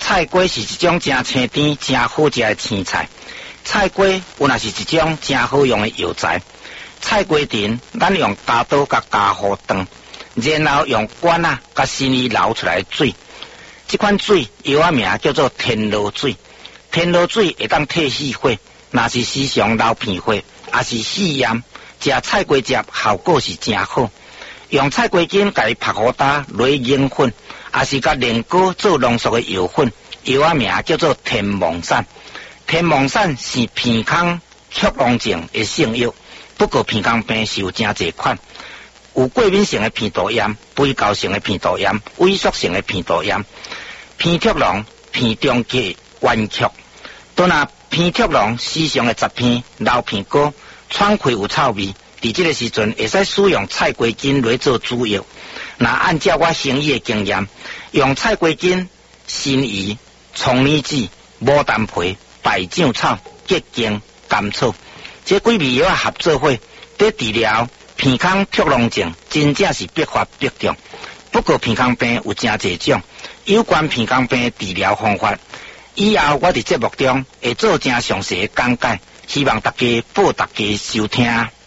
菜瓜是一种真清甜、真好食的青菜。菜瓜有若是一种真好用的药材。菜瓜田，咱用加刀甲加好断，然后用管啊甲新鱼流出来的水。这款水药啊名叫做天罗水。天罗水会当退气火，若是时常流鼻血，也是肺炎，食菜瓜汁效果是真好。用菜瓜筋甲伊拍好打，落研粉，也是甲炼果做浓缩的药粉。药啊名叫做天蒙散。天蒙散是鼻腔曲脓症的性药，不过鼻腔病是有真侪款，有过敏性的鼻窦炎、肥厚性的鼻窦炎、萎缩性的鼻窦炎、鼻曲脓、鼻中隔弯曲。都若鼻曲脓时常的杂鼻、流鼻膏、喘气有臭味，伫这个时阵会使使用菜瓜筋来做主药。若按照我生医的经验，用菜瓜筋、新鱼、葱泥子、牡丹皮、百掌草、桔梗、甘草，这几味药合作伙，在治疗鼻腔曲脓症，真正是百发百中。不过鼻腔病有真侪种，有关鼻腔病的治疗方法，以后我伫节目中会做真详细的讲解，希望大家报大家收听。